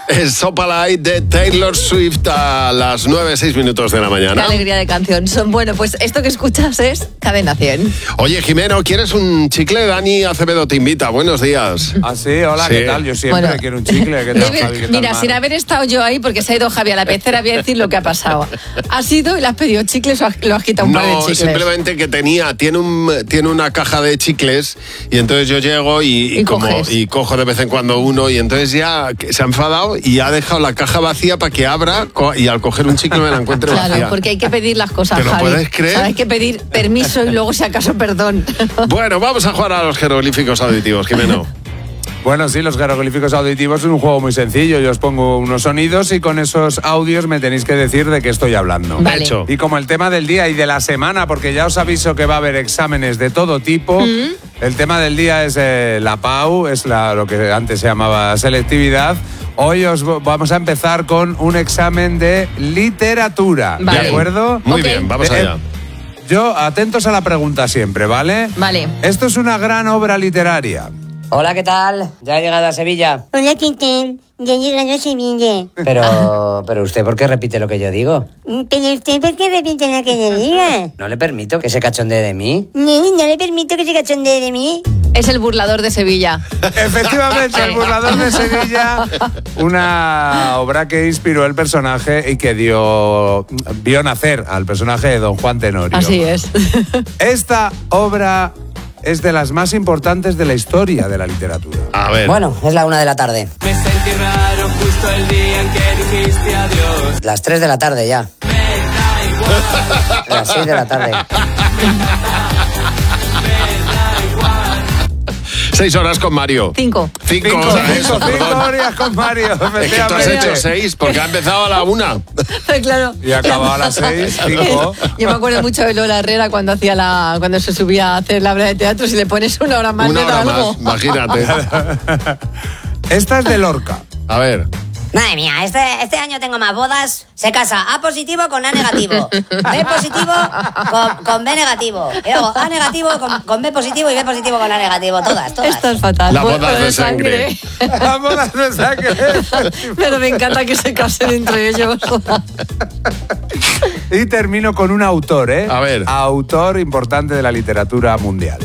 Es Sopalite de Taylor Swift a las 9:06 de la mañana. Qué alegría de canción. Bueno, pues esto que escuchas es Cadena 100. Oye, Jimeno, ¿quieres un chicle? Dani Acevedo te invita. Buenos días. Ah, sí, hola, Sí. ¿qué tal? Yo siempre quiero un chicle. ¿Qué tal, Javi? ¿Qué tal, Mira, Mar? sin haber estado yo ahí, porque se ha ido Javi a la pecera, voy a decir lo que ha pasado. Has ido y le has pedido chicles o lo has quitado un par de No, chicles. simplemente que tiene una caja de chicles y entonces yo llego y cojo de vez en cuando uno y entonces ya se ha enfadado y ha dejado la caja vacía para que abra y al coger un chicle me la encuentre Claro, vacía. porque hay que pedir las cosas, ¿Te lo Javi. puedes creer? O sea, hay que pedir permiso y luego, si acaso, perdón. Bueno, vamos a jugar a los jeroglíficos auditivos, Jimeno. Bueno, sí, los jeroglíficos auditivos es un juego muy sencillo. Yo os pongo unos sonidos y con esos audios me tenéis que decir de qué estoy hablando. Vale. Hecho. Y como el tema del día y de la semana, porque ya os aviso que va a haber exámenes de todo tipo, el tema del día es la PAU, es lo que antes se llamaba selectividad. Hoy vamos a empezar con un examen de literatura, Vale. ¿de acuerdo? Muy Ok. bien, vamos allá. Yo, atentos a la pregunta siempre, ¿vale? Vale. Esto es una gran obra literaria. Hola, ¿qué tal? ¿Ya he llegado a Sevilla? Hola, Tintín. Ya he llegado a Sevilla. Pero usted, ¿por qué repite lo que yo digo? Pero usted, ¿por qué repite lo que yo diga? No le permito que se cachondee de mí. No le permito que se cachondee de mí. Es el burlador de Sevilla. Efectivamente, El burlador de Sevilla, una obra que inspiró el personaje y que vio nacer al personaje de Don Juan Tenorio. Así es. Esta obra es de las más importantes de la historia de la literatura. A ver. Bueno, es la 1 de la tarde. Me sentí raro justo el día en que dijiste adiós. Las 3 de la tarde ya. Las 6 de la tarde. 6 horas con Mario. 5. 5 Cinco perdón. horas con Mario, Es que tú has efectivamente. hecho 6 porque ha empezado a la 1. Claro. Y acababa a las 6, 5. Yo me acuerdo mucho de Lola Herrera cuando se subía a hacer la obra de teatro. Si le pones una hora más, Una le da hora algo. más, imagínate. Esta es de Lorca. A ver. Madre mía, este año tengo más bodas. Se casa A positivo con A negativo. B positivo con B negativo. Y luego A negativo con B positivo y B positivo con A negativo. Todas. Esto es fatal. La boda Boda de sangre. Las bodas de sangre. Pero me encanta que se casen entre ellos. Y termino con un autor, ¿eh? A ver. Autor importante de la literatura mundial.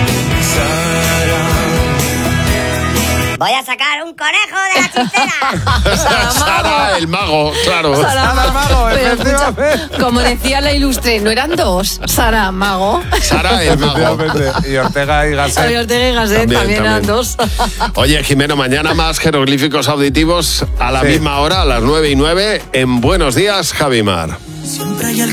Voy a sacar un conejo de la chistera. Sara, el mago, claro. Sara Mago, Pero efectivamente. escucha, como decía la ilustre, ¿no eran dos? Sara Mago. Sara, el mago. Efectivamente. Y Ortega y Soy Gasset. Ortega y Gasset, también eran dos. Oye, Jimeno, mañana más jeroglíficos auditivos a la Sí. misma hora, a las 9:09, en Buenos Días, Javimar.